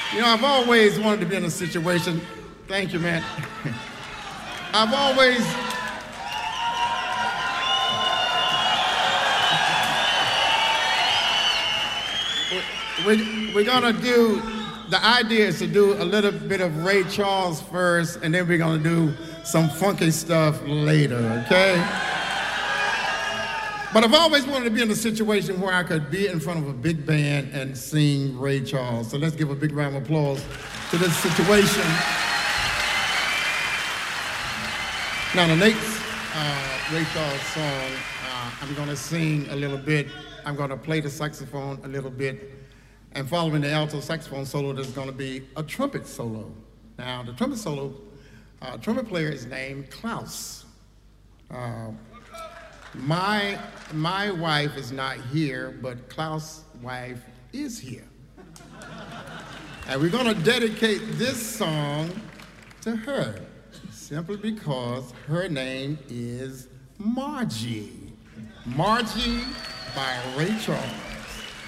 You know, I've always wanted to be in a situation. Thank you, man. I've always. We're gonna do. The idea is to do a little bit of Ray Charles first, and then we're gonna do some funky stuff later, okay? But I've always wanted to be in a situation where I could be in front of a big band and sing Ray Charles. So let's give a big round of applause to this situation. Now, the next Ray Charles song, I'm gonna sing a little bit. I'm gonna play the saxophone a little bit. And following the alto saxophone solo, there's gonna be a trumpet solo. Now, the trumpet solo, trumpet player is named Klaus. My wife is not here, but Klaus' wife is here. And we're gonna dedicate this song to her, simply because her name is Margie. Margie by Ray Charles.